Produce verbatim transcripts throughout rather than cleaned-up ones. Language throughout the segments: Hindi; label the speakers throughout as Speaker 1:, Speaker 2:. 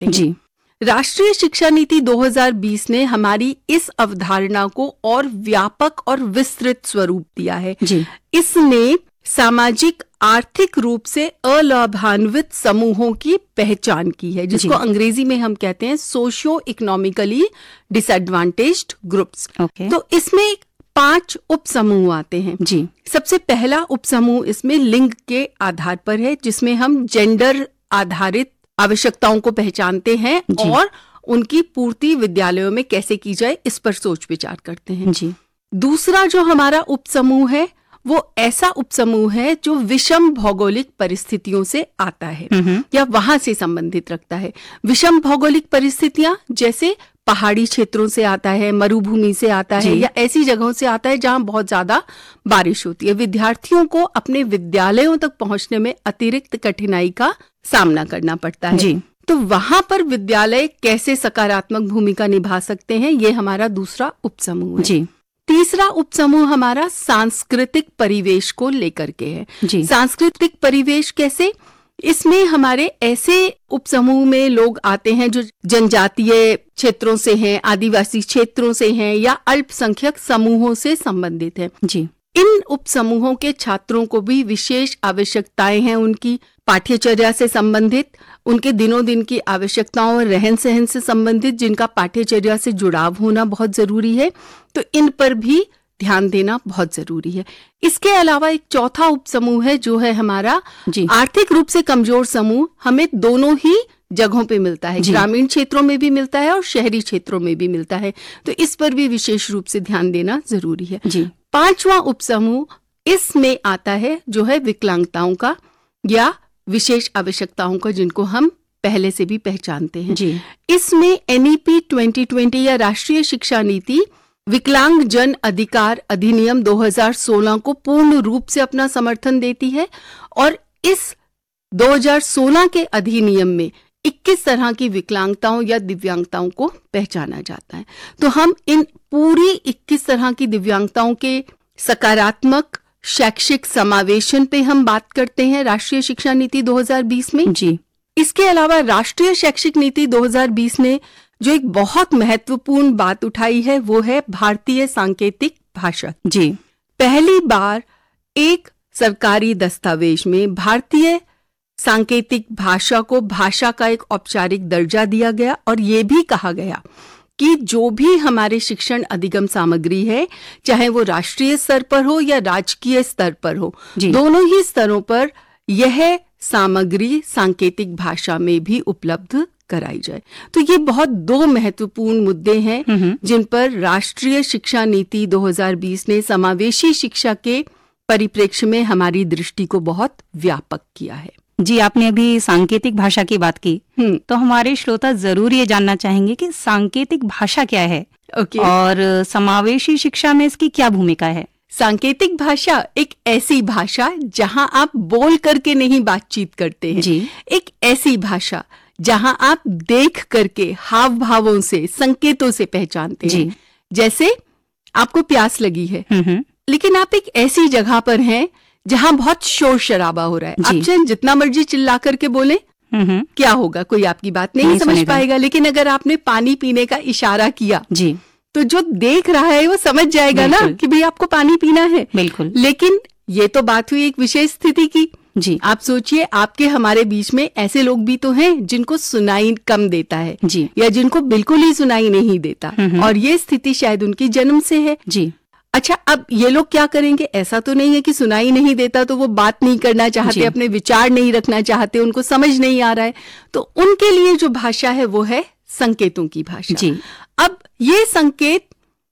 Speaker 1: सकते हैं।
Speaker 2: जी।
Speaker 1: राष्ट्रीय शिक्षा नीति दो हज़ार बीस ने हमारी इस अवधारणा को और व्यापक और विस्तृत स्वरूप दिया है।
Speaker 2: जी।
Speaker 1: इसने सामाजिक आर्थिक रूप से अलाभान्वित समूहों की पहचान की है, जिसको अंग्रेजी में हम कहते हैं socio economically disadvantaged groups.
Speaker 2: Okay.
Speaker 1: तो इसमें पांच उप समूह आते हैं।
Speaker 2: जी।
Speaker 1: सबसे पहला उप समूह इसमें लिंग के आधार पर है, जिसमें हम जेंडर आधारित आवश्यकताओं को पहचानते हैं और उनकी पूर्ति विद्यालयों में कैसे की जाए इस पर सोच विचार करते हैं।
Speaker 2: जी।
Speaker 1: दूसरा जो हमारा उप समूह है वो ऐसा उपसमूह है जो विषम भौगोलिक परिस्थितियों से आता है या वहां से संबंधित रखता है। विषम भौगोलिक परिस्थितियां जैसे पहाड़ी क्षेत्रों से आता है, मरुभूमि से आता है या ऐसी जगहों से आता है जहां बहुत ज्यादा बारिश होती है। विद्यार्थियों को अपने विद्यालयों तक पहुंचने में अतिरिक्त कठिनाई का सामना करना पड़ता है।
Speaker 2: जी।
Speaker 1: तो वहां पर विद्यालय कैसे सकारात्मक भूमिका निभा सकते हैं, ये हमारा दूसरा उपसमूह है।
Speaker 2: जी।
Speaker 1: तीसरा उपसमूह हमारा सांस्कृतिक परिवेश को लेकर के है।
Speaker 2: जी।
Speaker 1: सांस्कृतिक परिवेश कैसे? इसमें हमारे ऐसे उपसमूह में लोग आते हैं जो जनजातीय क्षेत्रों से हैं, आदिवासी क्षेत्रों से हैं या अल्पसंख्यक समूहों से संबंधित हैं।
Speaker 2: जी।
Speaker 1: इन उपसमूहों के छात्रों को भी विशेष आवश्यकताएं हैं, उनकी पाठ्यचर्या से संबंधित, उनके दिनों दिन की आवश्यकताओं और रहन सहन से संबंधित, जिनका पाठ्यचर्या से जुड़ाव होना बहुत जरूरी है। तो इन पर भी ध्यान देना बहुत जरूरी है। इसके अलावा एक चौथा उपसमूह है जो है हमारा आर्थिक रूप से कमजोर समूह। हमें दोनों ही जगहों पे मिलता है, ग्रामीण क्षेत्रों में भी मिलता है और शहरी क्षेत्रों में भी मिलता है। तो इस पर भी विशेष रूप से ध्यान देना जरूरी है।
Speaker 2: जी।
Speaker 1: पांचवा उपसमूह इसमें आता है जो है विकलांगताओं का या विशेष आवश्यकताओं का, जिनको हम पहले से भी पहचानते हैं।
Speaker 2: जी।
Speaker 1: इसमें एनईपी ट्वेंटी ट्वेंटी या राष्ट्रीय शिक्षा नीति विकलांग जन अधिकार अधिनियम दो हज़ार सोलह को पूर्ण रूप से अपना समर्थन देती है और इस दो हज़ार सोलह के अधिनियम में इक्कीस तरह की विकलांगताओं या दिव्यांगताओं को पहचाना जाता है। तो हम इन पूरी इक्कीस तरह की दिव्यांगताओं के सकारात्मक शैक्षिक समावेशन पे हम बात करते हैं राष्ट्रीय शिक्षा नीति दो हज़ार बीस में।
Speaker 2: जी।
Speaker 1: इसके अलावा राष्ट्रीय शैक्षिक नीति दो हज़ार बीस ने जो एक बहुत महत्वपूर्ण बात उठाई है वो है भारतीय सांकेतिक भाषा।
Speaker 2: जी।
Speaker 1: पहली बार एक सरकारी दस्तावेज में भारतीय सांकेतिक भाषा को भाषा का एक औपचारिक दर्जा दिया गया और ये भी कहा गया कि जो भी हमारे शिक्षण अधिगम सामग्री है, चाहे वो राष्ट्रीय स्तर पर हो या राजकीय स्तर पर हो, दोनों ही स्तरों पर यह सामग्री सांकेतिक भाषा में भी उपलब्ध कराई जाए। तो ये बहुत दो महत्वपूर्ण मुद्दे हैं जिन पर राष्ट्रीय शिक्षा नीति दो हज़ार बीस ने समावेशी शिक्षा के परिप्रेक्ष्य में हमारी दृष्टि को बहुत व्यापक किया है।
Speaker 2: जी, आपने अभी सांकेतिक भाषा की बात की, तो हमारे श्रोता जरूर ये जानना चाहेंगे कि सांकेतिक भाषा क्या है
Speaker 1: okay.
Speaker 2: और समावेशी शिक्षा में इसकी क्या भूमिका है।
Speaker 1: सांकेतिक भाषा एक ऐसी भाषा जहां आप बोल करके नहीं बातचीत करते हैं।
Speaker 2: जी।
Speaker 1: एक ऐसी भाषा जहां आप देख करके हाव भावों से, संकेतों से पहचानते हैं।
Speaker 2: जी।
Speaker 1: जैसे आपको प्यास लगी है लेकिन आप एक ऐसी जगह पर हैं जहां बहुत शोर शराबा हो रहा है। आप चाहे जितना मर्जी चिल्ला करके बोले, क्या होगा, कोई आपकी बात नहीं, नहीं समझ पाएगा। लेकिन अगर आपने पानी पीने का इशारा किया
Speaker 2: जी,
Speaker 1: तो जो देख रहा है वो समझ जाएगा ना कि भाई आपको पानी पीना है।
Speaker 2: बिल्कुल।
Speaker 1: लेकिन ये तो बात हुई एक विशेष स्थिति की।
Speaker 2: जी।
Speaker 1: आप सोचिए, आपके हमारे बीच में ऐसे लोग भी तो हैं जिनको सुनाई कम देता है
Speaker 2: जी,
Speaker 1: या जिनको बिल्कुल ही सुनाई नहीं देता और ये स्थिति शायद उनकी जन्म से है।
Speaker 2: जी।
Speaker 1: अच्छा, अब ये लोग क्या करेंगे? ऐसा तो नहीं है कि सुनाई नहीं देता तो वो बात नहीं करना चाहते, अपने विचार नहीं रखना चाहते, उनको समझ नहीं आ रहा है। तो उनके लिए जो भाषा है वो है संकेतों की भाषा।
Speaker 2: जी।
Speaker 1: अब ये संकेत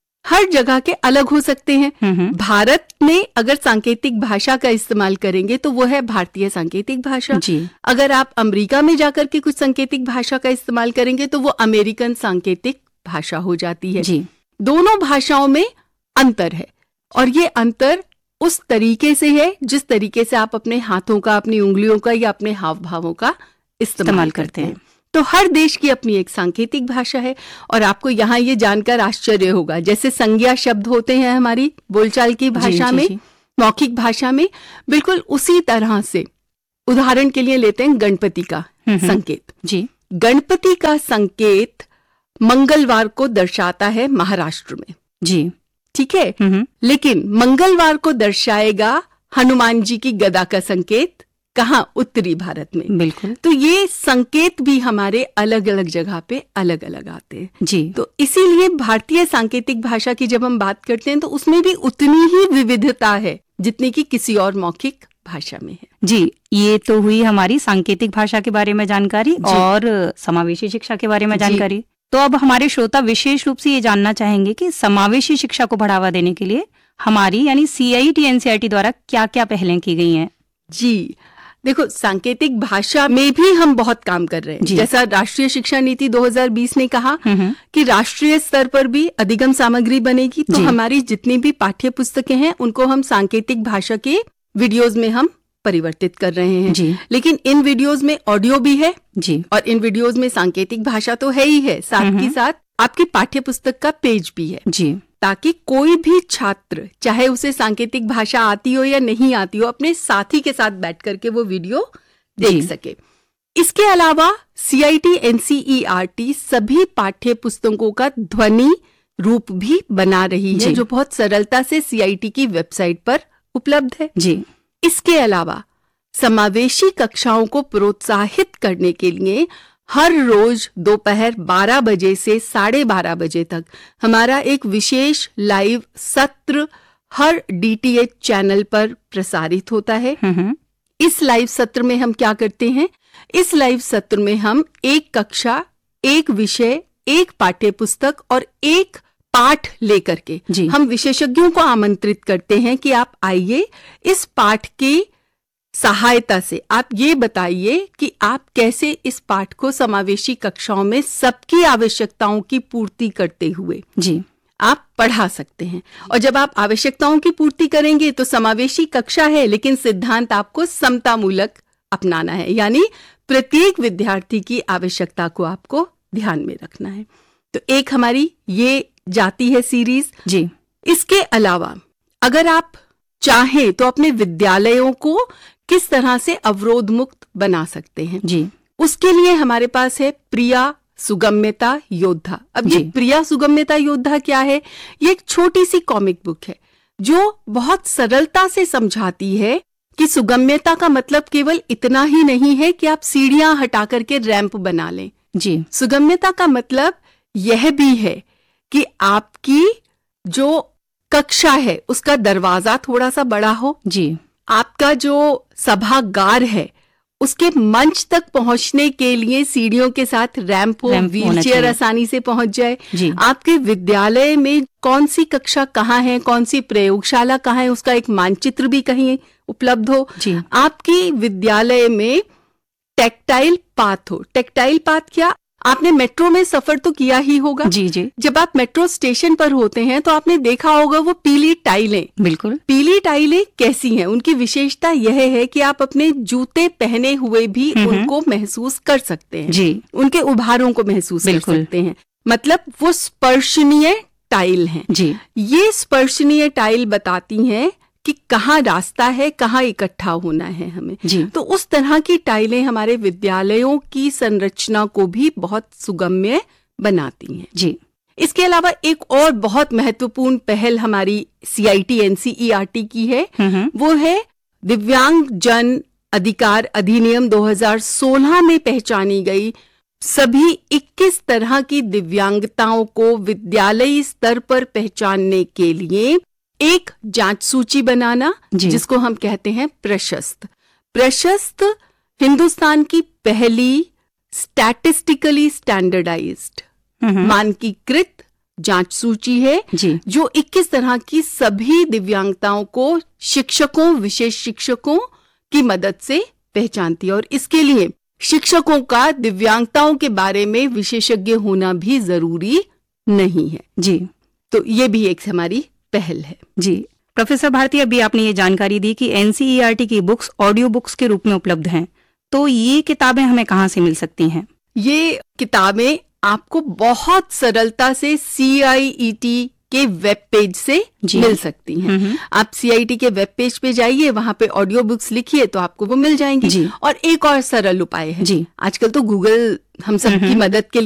Speaker 1: हर जगह के अलग हो सकते हैं। भारत में अगर सांकेतिक भाषा का इस्तेमाल करेंगे तो वो है भारतीय सांकेतिक भाषा।
Speaker 2: जी।
Speaker 1: अगर आप अमेरिका में जाकर के कुछ सांकेतिक भाषा का इस्तेमाल करेंगे तो वो अमेरिकन सांकेतिक भाषा हो जाती है।
Speaker 2: जी।
Speaker 1: दोनों भाषाओं में अंतर है और ये अंतर उस तरीके से है जिस तरीके से आप अपने हाथों का, अपनी उंगलियों का या अपने हाव भावों का इस्तेमाल करते हैं। तो हर देश की अपनी एक सांकेतिक भाषा है और आपको यहाँ ये जानकर आश्चर्य होगा, जैसे संज्ञा शब्द होते हैं हमारी बोलचाल की भाषा में, मौखिक भाषा में, बिल्कुल उसी तरह से उदाहरण के लिए लेते हैं गणपति का संकेत।
Speaker 2: जी।
Speaker 1: गणपति का संकेत मंगलवार को दर्शाता है महाराष्ट्र में।
Speaker 2: जी,
Speaker 1: ठीक है। लेकिन मंगलवार को दर्शाएगा हनुमान जी की गदा का संकेत कहाँ? उत्तरी भारत में।
Speaker 2: बिल्कुल।
Speaker 1: तो ये संकेत भी हमारे अलग अलग जगह पे अलग अलग आते हैं।
Speaker 2: जी।
Speaker 1: तो इसीलिए भारतीय सांकेतिक भाषा की जब हम बात करते हैं तो उसमें भी उतनी ही विविधता है जितनी कि किसी और मौखिक भाषा में है।
Speaker 2: जी, ये तो हुई हमारी सांकेतिक भाषा के बारे में जानकारी और समावेशी शिक्षा के बारे में जानकारी। तो अब हमारे श्रोता विशेष रूप से ये जानना चाहेंगे कि समावेशी शिक्षा को बढ़ावा देने के लिए हमारी यानी सी I T N C E R T द्वारा क्या क्या पहलें की गई हैं?
Speaker 1: जी देखो, सांकेतिक भाषा में भी हम बहुत काम कर रहे हैं। जैसा राष्ट्रीय शिक्षा नीति दो हज़ार बीस ने कहा कि राष्ट्रीय स्तर पर भी अधिगम सामग्री बनेगी, तो हमारी जितनी भी पाठ्य पुस्तकें हैं उनको हम सांकेतिक भाषा के वीडियोज में हम परिवर्तित कर रहे हैं। जी। लेकिन इन वीडियोज में ऑडियो भी है जी, और इन वीडियोज में सांकेतिक भाषा तो है ही है, साथ ही साथ आपकी पाठ्य पुस्तक का पेज भी है जी, ताकि कोई भी छात्र चाहे उसे सांकेतिक भाषा आती हो या नहीं आती हो, अपने साथी के साथ बैठ करके वो वीडियो देख सके। इसके अलावा सी I T N C E R T सभी पाठ्य पुस्तकों का ध्वनि रूप भी बना रही है, जो बहुत सरलता से सी आई टी की वेबसाइट पर उपलब्ध है जी। इसके अलावा समावेशी कक्षाओं को प्रोत्साहित करने के लिए हर रोज दोपहर बारह बजे से साढ़े बारह बजे तक हमारा एक विशेष लाइव सत्र हर डी टी एच चैनल पर प्रसारित होता है। इस लाइव सत्र में हम क्या करते हैं? इस लाइव सत्र में हम एक कक्षा, एक विषय, एक पाठ्य पुस्तक और एक पाठ लेकर के हम विशेषज्ञों को आमंत्रित करते हैं कि आप आइए, इस पाठ की सहायता से आप ये बताइए कि आप कैसे इस पाठ को समावेशी कक्षाओं में सबकी आवश्यकताओं की पूर्ति करते हुए जी आप पढ़ा सकते हैं। और जब आप आवश्यकताओं की पूर्ति करेंगे तो समावेशी कक्षा है, लेकिन सिद्धांत आपको समतामूलक अपनाना है, यानी प्रत्येक विद्यार्थी की आवश्यकता को आपको ध्यान में रखना है। तो एक हमारी ये जाती है सीरीज जी। इसके अलावा अगर आप चाहें तो अपने विद्यालयों को किस तरह से अवरोध मुक्त बना सकते हैं जी, उसके लिए हमारे पास है प्रिया सुगम्यता योद्धा। अब ये प्रिया सुगम्यता योद्धा क्या है? ये एक छोटी सी कॉमिक बुक है जो बहुत सरलता से समझाती है कि सुगम्यता का मतलब केवल इतना ही नहीं है कि आप सीढ़ियां हटा करके रैंप बना लें जी। सुगम्यता का मतलब यह भी है कि आपकी जो कक्षा है उसका दरवाजा थोड़ा सा बड़ा हो जी, आपका जो सभागार है उसके मंच तक पहुंचने के लिए सीढ़ियों के साथ रैंप हो, व्हीलचेयर आसानी से पहुंच जाए जी। आपके विद्यालय में कौन सी कक्षा कहाँ है, कौन सी प्रयोगशाला कहाँ है, उसका एक मानचित्र भी कहीं उपलब्ध हो जी। आपकी विद्यालय में टेक्टाइल पाथ हो। टेक्टाइल पाथ क्या? आपने मेट्रो में सफर तो किया ही होगा जी जी। जब आप मेट्रो स्टेशन पर होते हैं तो आपने देखा होगा वो पीली टाइलें। बिल्कुल। पीली टाइलें कैसी हैं? उनकी विशेषता यह है कि आप अपने जूते पहने हुए भी उनको महसूस कर सकते हैं जी, उनके उभारों को महसूस कर सकते हैं, मतलब वो स्पर्शनीय टाइल हैं जी। ये स्पर्शनीय टाइल बताती हैं कि कहाँ रास्ता है, कहाँ इकट्ठा होना है हमें जी। तो उस तरह की टाइलें हमारे विद्यालयों की संरचना को भी बहुत सुगम्य बनाती हैं जी। इसके अलावा एक और बहुत महत्वपूर्ण पहल हमारी सी I T N C E R T की है, वो है दिव्यांग जन अधिकार अधिनियम दो हज़ार सोलह में पहचानी गई सभी इक्कीस तरह की दिव्यांगताओं को विद्यालयी स्तर पर पहचानने के लिए एक जांच सूची बनाना, जिसको हम कहते हैं प्रशस्त। प्रशस्त हिंदुस्तान की पहली स्टैटिस्टिकली स्टैंडर्डाइज्ड मानकीकृत जांच सूची है जी, जो इक्कीस तरह की सभी दिव्यांगताओं को शिक्षकों, विशेष शिक्षकों की मदद से पहचानती है। और इसके लिए शिक्षकों का दिव्यांगताओं के बारे में विशेषज्ञ होना भी जरूरी नहीं है जी। तो ये भी एक हमारी पहल है जी।
Speaker 2: प्रोफेसर भारती, अभी आपने ये जानकारी दी कि N C E R T की बुक्स ऑडियो बुक्स के रूप में उपलब्ध हैं, तो ये किताबें हमें कहाँ से मिल सकती हैं?
Speaker 1: ये किताबें आपको बहुत सरलता से सी आई ई टी के वेब पेज से मिल सकती हैं। आप सीआईटी के वेब पेज पे जाइए, वहां पे ऑडियो बुक्स लिखिए तो आपको वो मिल जाएंगी। और एक और सरल उपाय है,
Speaker 2: जी।
Speaker 1: आजकल तो गूगल हम सबकी मदद के